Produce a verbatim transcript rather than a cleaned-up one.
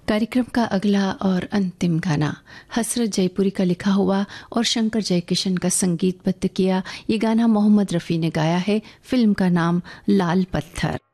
कार्यक्रम का अगला और अंतिम गाना हसरत जयपुरी का लिखा हुआ और शंकर जयकिशन का संगीतबद्ध किया ये गाना मोहम्मद रफ़ी ने गाया है। फिल्म का नाम लाल पत्थर।